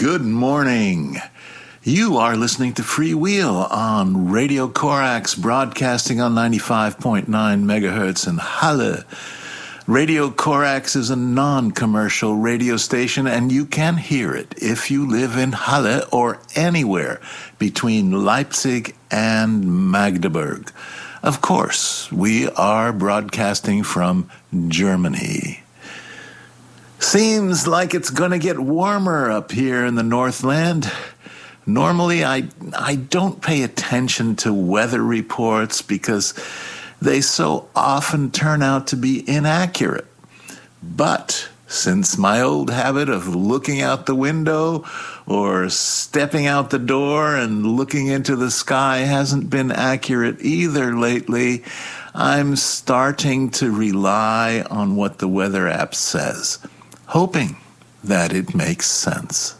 Good morning. You are listening to Freewheel on Radio Corax, broadcasting on 95.9 megahertz in Halle. Radio Corax is a non-commercial radio station, and you can hear it if you live in Halle or anywhere between Leipzig and Magdeburg. Of course, we are broadcasting from Germany. Seems like it's going to get warmer up here in the Northland. Normally, I don't pay attention to weather reports because they so often turn out to be inaccurate. But since my old habit of looking out the window or stepping out the door and looking into the sky hasn't been accurate either lately, I'm starting to rely on what the weather app says, hoping that it makes sense.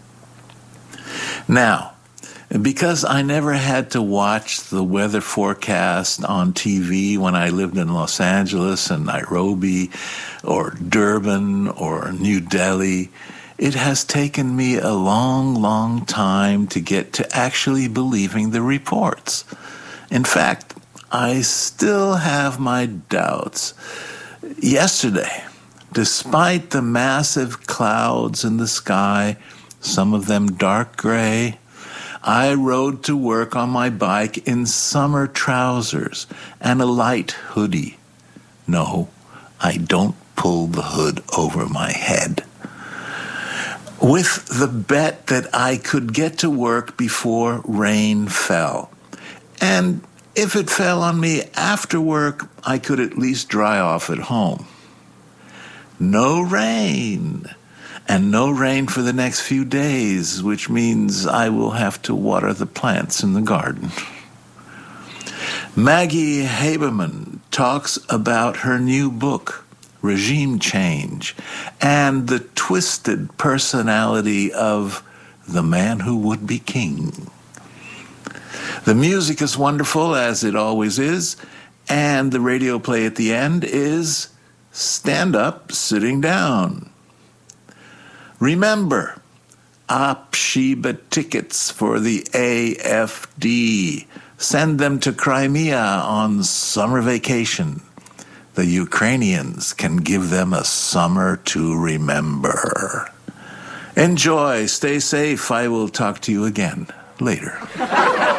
Now, because I never had to watch the weather forecast on TV when I lived in Los Angeles and Nairobi or Durban or New Delhi, it has taken me a long time to get to actually believing the reports. In fact, I still have my doubts. Yesterday, despite the massive clouds in the sky, some of them dark gray, I rode to work on my bike in summer trousers and a light hoodie. No, I don't pull the hood over my head. With the bet that I could get to work before rain fell. And if it fell on me after work, I could at least dry off at home. No rain. And no rain for the next few days, which means I will have to water the plants in the garden. Maggie Haberman talks about her new book, Regime Change, and the twisted personality of the man who would be king. The music is wonderful, as it always is, and the radio play at the end is Stand Up, Sitting Down. Remember, Apshiba tickets for the AFD. Send them to Crimea on summer vacation. The Ukrainians can give them a summer to remember. Enjoy. Stay safe. I will talk to you again later.